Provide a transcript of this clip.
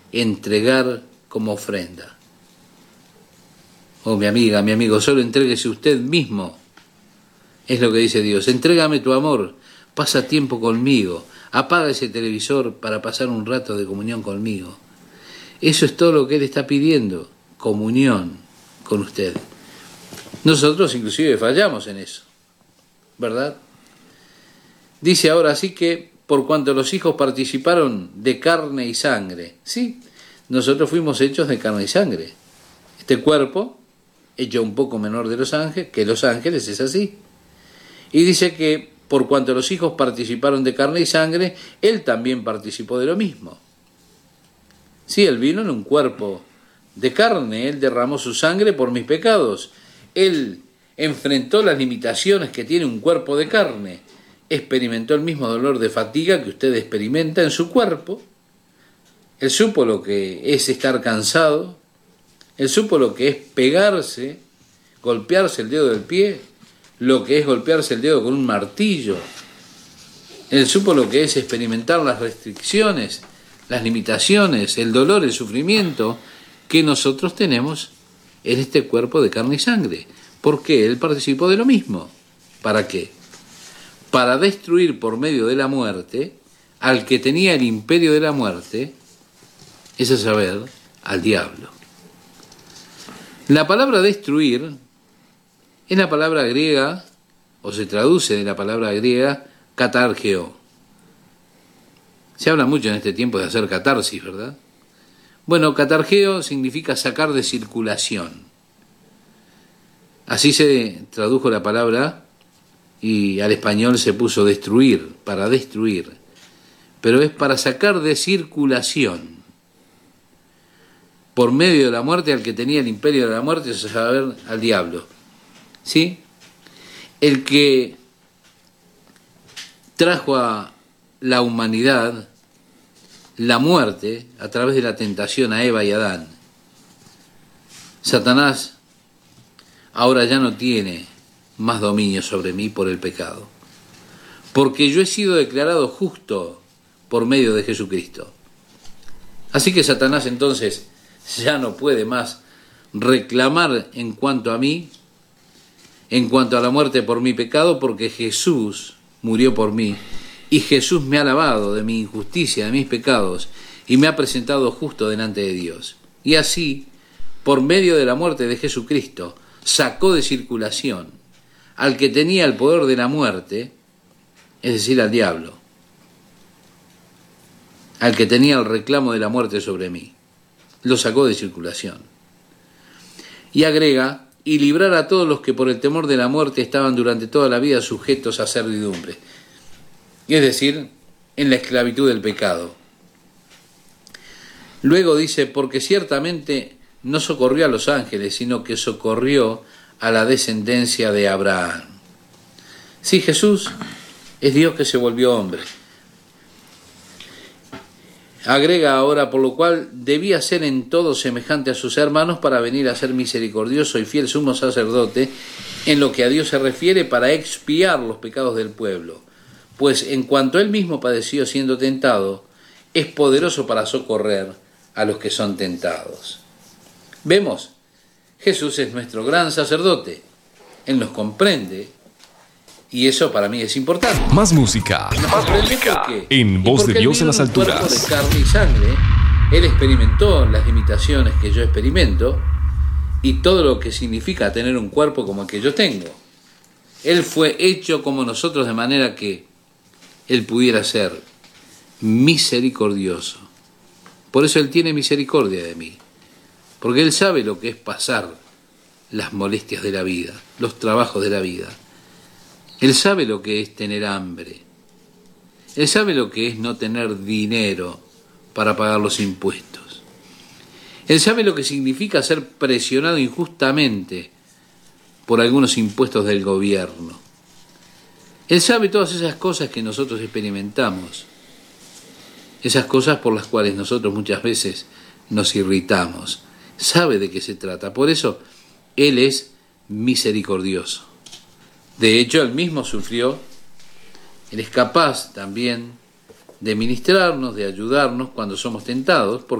entregar como ofrenda. Oh, mi amiga, mi amigo, solo entréguese usted mismo. Es lo que dice Dios. Entrégame tu amor, pasa tiempo conmigo, apaga ese televisor para pasar un rato de comunión conmigo. Eso es todo lo que Él está pidiendo, comunión con usted. Nosotros inclusive fallamos en eso, ¿verdad? Dice ahora así que por cuanto los hijos participaron de carne y sangre, sí, nosotros fuimos hechos de carne y sangre. Este cuerpo, hecho un poco menor de los ángeles, es así. Y dice que por cuanto los hijos participaron de carne y sangre, Él también participó de lo mismo. Sí, Él vino en un cuerpo de carne, Él derramó su sangre por mis pecados. Él enfrentó las limitaciones que tiene un cuerpo de carne, experimentó el mismo dolor de fatiga que usted experimenta en su cuerpo. Él supo lo que es estar cansado, Él supo lo que es pegarse, golpearse el dedo del pie, lo que es golpearse el dedo con un martillo. Él supo lo que es experimentar las restricciones, las limitaciones, el dolor, el sufrimiento que nosotros tenemos en este cuerpo de carne y sangre. ¿Por qué? Él participó de lo mismo. ¿Para qué? Para destruir por medio de la muerte al que tenía el imperio de la muerte, es a saber, al diablo. La palabra destruir es la palabra griega, o se traduce de la palabra griega, katargeo. Se habla mucho en este tiempo de hacer catarsis, ¿verdad? Bueno, katargeo significa sacar de circulación. Así se tradujo la palabra y al español se puso destruir, para destruir. Pero es para sacar de circulación. Por medio de la muerte al que tenía el imperio de la muerte, es a saber, al diablo. ¿Sí? El que trajo a la humanidad la muerte a través de la tentación a Eva y Adán. Satanás ahora ya no tiene más dominio sobre mí por el pecado, porque yo he sido declarado justo por medio de Jesucristo. Así que Satanás entonces ya no puede más reclamar en cuanto a mí, en cuanto a la muerte por mi pecado, porque Jesús murió por mí y Jesús me ha lavado de mi injusticia, de mis pecados, y me ha presentado justo delante de Dios. Y así, por medio de la muerte de Jesucristo, sacó de circulación al que tenía el poder de la muerte, es decir, al diablo, al que tenía el reclamo de la muerte sobre mí. Lo sacó de circulación. Y agrega, y librar a todos los que por el temor de la muerte estaban durante toda la vida sujetos a servidumbre, es decir, en la esclavitud del pecado. Luego dice, porque ciertamente no socorrió a los ángeles, sino que socorrió a la descendencia de Abraham. Sí, Jesús es Dios que se volvió hombre. Agrega ahora, por lo cual debía ser en todo semejante a sus hermanos para venir a ser misericordioso y fiel sumo sacerdote en lo que a Dios se refiere para expiar los pecados del pueblo. Pues en cuanto él mismo padeció siendo tentado, es poderoso para socorrer a los que son tentados. Vemos, Jesús es nuestro gran sacerdote. Él nos comprende y eso para mí es importante. Más música. En Voz de Dios en las alturas. Cuerpo de carne y sangre, Él experimentó las limitaciones que yo experimento y todo lo que significa tener un cuerpo como el que yo tengo. Él fue hecho como nosotros de manera que Él pudiera ser misericordioso. Por eso Él tiene misericordia de mí, porque Él sabe lo que es pasar las molestias de la vida, los trabajos de la vida. Él sabe lo que es tener hambre. Él sabe lo que es no tener dinero para pagar los impuestos. Él sabe lo que significa ser presionado injustamente por algunos impuestos del gobierno. Él sabe todas esas cosas que nosotros experimentamos, esas cosas por las cuales nosotros muchas veces nos irritamos. Sabe de qué se trata, por eso Él es misericordioso. De hecho, Él mismo sufrió, Él es capaz también de ministrarnos, de ayudarnos cuando somos tentados, porque